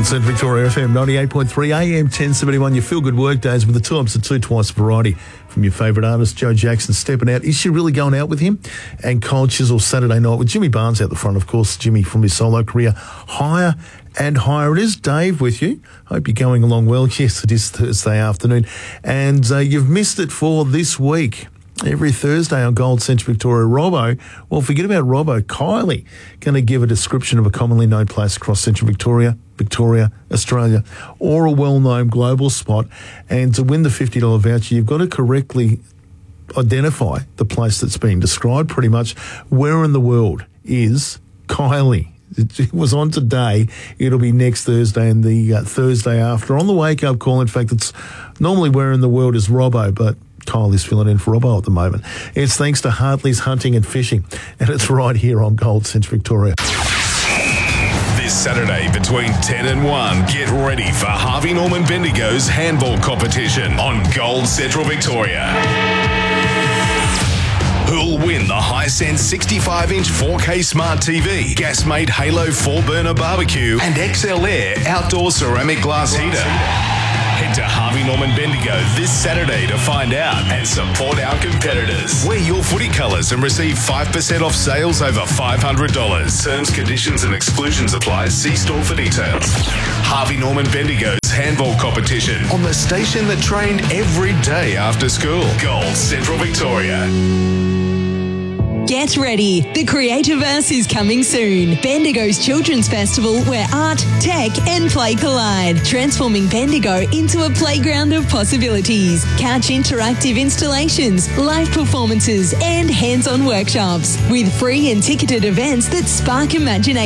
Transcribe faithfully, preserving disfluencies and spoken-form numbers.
Central Victoria F M ninety-eight point three, A M ten seventy-one, your feel-good work days with the two ups and two twice variety from your favourite artist, Joe Jackson, stepping out. Is she really going out with him? And Cold Chisel Saturday night with Jimmy Barnes out the front, of course. Jimmy from his solo career, higher and higher. It is Dave with you. Hope you're going along well. Yes, it is Thursday afternoon. And uh, you've missed it for this week. Every Thursday on Gold Central Victoria, Robbo, well, forget about Robbo, Kylie, going to give a description of a commonly known place across Central Victoria, Victoria, Australia, or a well-known global spot. And to win the fifty dollars voucher, you've got to correctly identify the place that's being described, pretty much. Where in the world is Kylie? It was on today. It'll be next Thursday and the uh, Thursday after. On the wake-up call, in fact, it's normally where in the world is Robbo, but Kylie's filling in for Robbo at the moment. It's thanks to Hartley's Hunting and Fishing, and it's right here on Gold Central Victoria. This Saturday between ten and one, get ready for Harvey Norman Bendigo's handball competition on Gold Central Victoria. Who'll win the Hisense sixty-five inch four K Smart T V, Gasmate Halo four burner barbecue, and X L Air outdoor ceramic glass heater? Head to Harvey Norman Bendigo this Saturday to find out and support our competitors. Wear your footy colours and receive five percent off sales over five hundred dollars. Terms, conditions and exclusions apply. See store for details. Harvey Norman Bendigo's handball competition on the station that trained every day after school. Gold Central Victoria. Get ready. The Creativerse is coming soon. Bendigo's Children's Festival where art, tech and play collide, transforming Bendigo into a playground of possibilities. Catch interactive installations, live performances and hands-on workshops with free and ticketed events that spark imagination.